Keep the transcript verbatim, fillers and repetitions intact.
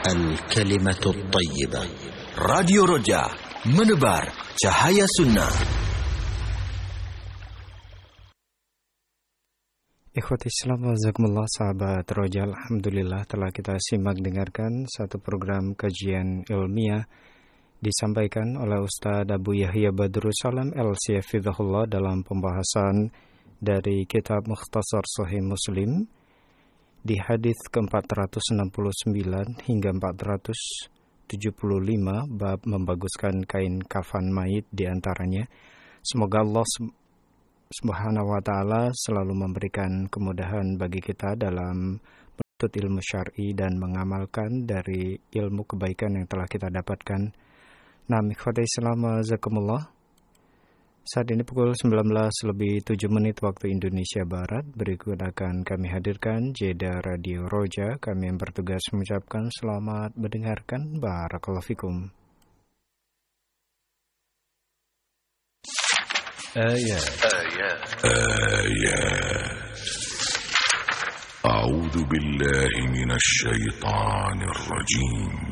الكلمة الطيبة. راديو Roja menebar cahaya sunnah. Ikhwati Islam wazakumullah, sahabat Roja, alhamdulillah telah kita simak dengarkan satu program kajian ilmiah disampaikan oleh Ustaz Abu Yahya Badrussalam L C Hafizahullah dalam pembahasan dari kitab Mukhtasar Sahih Muslim di hadis ke empat ratus enam puluh sembilan hingga empat ratus tujuh puluh lima, bab membaguskan kain kafan mayit diantaranya. Semoga Allah Subhanahu wa ta'ala selalu memberikan kemudahan bagi kita dalam menuntut ilmu syar'i dan mengamalkan dari ilmu kebaikan yang telah kita dapatkan. Nah, ikhwati Islam jazakumullah. Saat ini pukul sembilan belas lebih tujuh menit waktu Indonesia Barat. Berikut akan kami hadirkan jeda Radio Roja. Kami yang bertugas mengucapkan selamat mendengarkan. Barakallahu fikum. Ayat Ayat Ayat A'udzu billahi minasy syaithanir rajim.